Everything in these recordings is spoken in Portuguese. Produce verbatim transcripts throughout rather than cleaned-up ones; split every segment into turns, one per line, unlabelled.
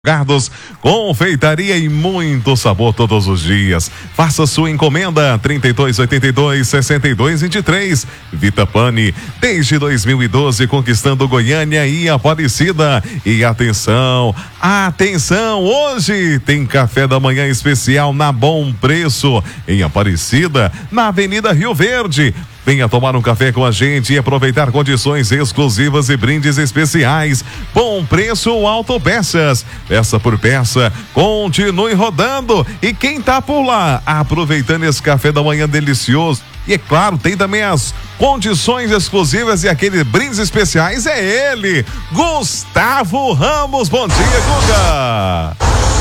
Gardos, confeitaria e muito sabor todos os dias. Faça sua encomenda trinta e dois, oitenta e dois, sessenta e dois, vinte e três. Vita Pane, desde dois mil e doze conquistando Goiânia e Aparecida. E atenção, atenção, hoje tem café da manhã especial na Bom Preço em Aparecida, na Avenida Rio Verde. Venha tomar um café com a gente e aproveitar condições exclusivas e brindes especiais. Bom Preço Autopeças. Peça por peça, continue rodando. E quem tá por lá, aproveitando esse café da manhã delicioso. E é claro, tem também as condições exclusivas e aqueles brindes especiais. É ele, Gustavo Ramos. Bom dia, Guga.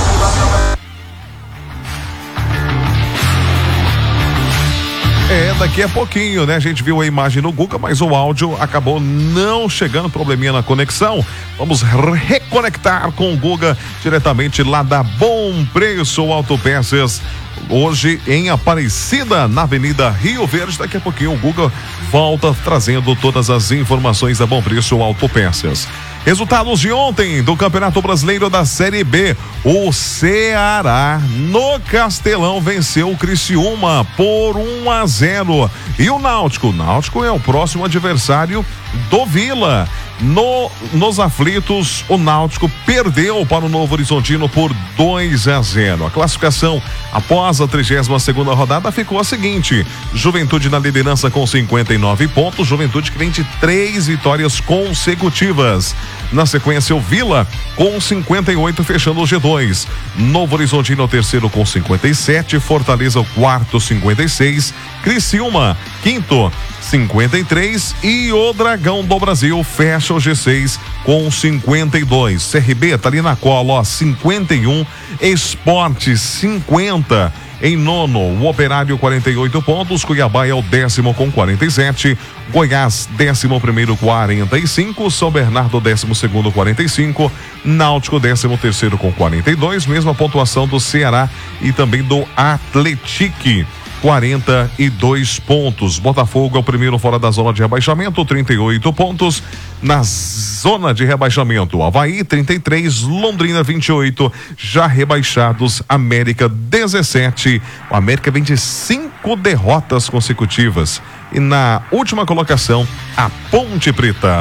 É, daqui a pouquinho, né? A gente viu a imagem no Google, mas o áudio acabou não chegando, probleminha na conexão. Vamos reconectar com o Guga diretamente lá da Bom Preço Autopeças. Hoje em Aparecida, na Avenida Rio Verde. Daqui a pouquinho o Guga volta trazendo todas as informações da Bom Preço Autopeças. Resultados de ontem do Campeonato Brasileiro da Série B. O Ceará no Castelão venceu o Criciúma por um a zero. E o Náutico, o Náutico é o próximo adversário do Vila. No, nos aflitos, o Náutico perdeu para o Novo Horizontino por dois a zero. A classificação após a trigésima segunda rodada ficou a seguinte: Juventude na liderança com cinquenta e nove pontos, Juventude que vem de três vitórias consecutivas. Na sequência, o Vila com cinquenta e oito, fechando o G dois. Novo Horizontino o terceiro com cinquenta e sete, Fortaleza o quarto, cinquenta e seis, Criciúma quinto, cinquenta e três e o Dragão do Brasil fecha o G seis com cinquenta e dois. C R B tá ali na cola, ó, cinquenta e um, Sport cinquenta. Em nono, o Operário quarenta e oito pontos, Cuiabá é o décimo com quarenta e sete, Goiás décimo primeiro quarenta e cinco, São Bernardo décimo segundo quarenta e cinco, Náutico décimo terceiro com quarenta e dois, mesma pontuação do Ceará e também do Atlético. quarenta e dois pontos. Botafogo é o primeiro fora da zona de rebaixamento, trinta e oito pontos. Na zona de rebaixamento, Avaí trinta e três, Londrina vinte e oito, já rebaixados, América dezessete. O América vem de cinco derrotas consecutivas. E na última colocação, a Ponte Preta.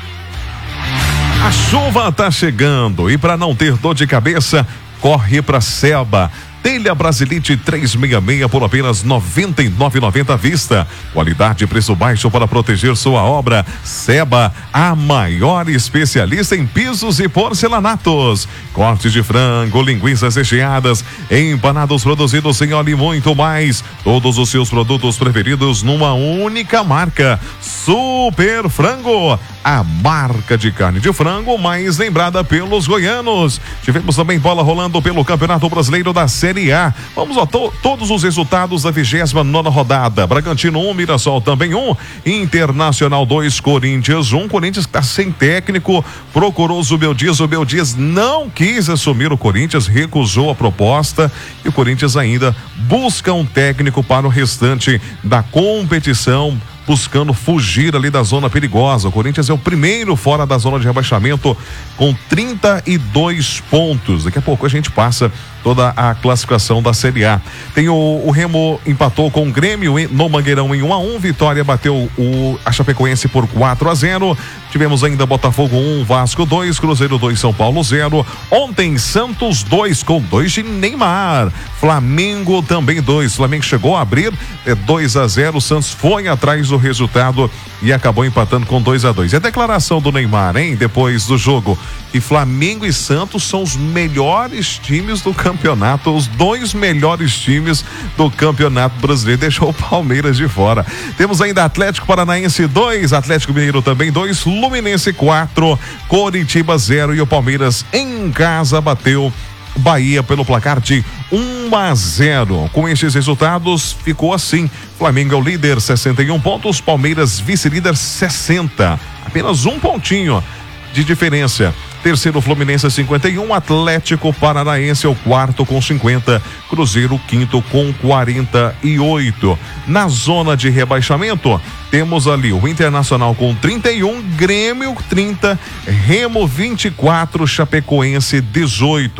A chuva tá chegando e para não ter dor de cabeça, corre para Selba. Telha Brasilite trezentos e sessenta e seis por apenas noventa e nove reais e noventa centavos à vista. Qualidade e preço baixo para proteger sua obra. Seba, a maior especialista em pisos e porcelanatos. Cortes de frango, linguiças recheadas, empanados produzidos sem óleo e muito mais. Todos os seus produtos preferidos numa única marca. Super Frango, a marca de carne de frango mais lembrada pelos goianos. Tivemos também bola rolando pelo Campeonato Brasileiro da Série A. Vamos a to- todos os resultados da vigésima nona rodada. Bragantino um, Mirassol também um, Internacional dois, Corinthians um. Corinthians que está sem técnico, procurou o Zubel Dias, o Zubel Dias não quis assumir o Corinthians, recusou a proposta e o Corinthians ainda busca um técnico para o restante da competição, buscando fugir ali da zona perigosa. O Corinthians é o primeiro fora da zona de rebaixamento com trinta e dois pontos. Daqui a pouco a gente passa toda a classificação da Série A. Tem o, o Remo empatou com o Grêmio no Mangueirão em um a um. Vitória bateu o a Chapecoense por quatro a zero. Tivemos ainda Botafogo um, Vasco dois, Cruzeiro dois, São Paulo zero. Ontem Santos dois com dois de Neymar. Flamengo também dois. Flamengo chegou a abrir é, dois a zero. Santos foi atrás do resultado e acabou empatando com dois a dois. E a declaração do Neymar, hein, depois do jogo, que Flamengo e Santos são os melhores times do campeonato, os dois melhores times do Campeonato Brasileiro, deixou o Palmeiras de fora. Temos ainda Atlético Paranaense dois, Atlético Mineiro também dois, Fluminense quatro, Coritiba zero e o Palmeiras em casa bateu Bahia pelo placar de um a zero. Com estes resultados, ficou assim: Flamengo é o líder, sessenta e um pontos, Palmeiras vice-líder, sessenta. Apenas um pontinho de diferença. Terceiro, Fluminense cinquenta e um, Atlético Paranaense é o quarto com cinquenta, Cruzeiro quinto com quarenta e oito. Na zona de rebaixamento, temos ali o Internacional com trinta e um, Grêmio trinta, Remo vinte e quatro, Chapecoense dezoito.